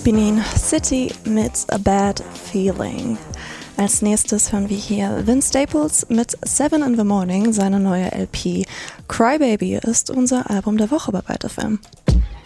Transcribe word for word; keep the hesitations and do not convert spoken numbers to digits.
Benin City mit A Bad Feeling. Als nächstes hören wir hier Vince Staples mit Seven in the Morning, seine neue L P. Crybaby ist unser Album der Woche bei Byte F M.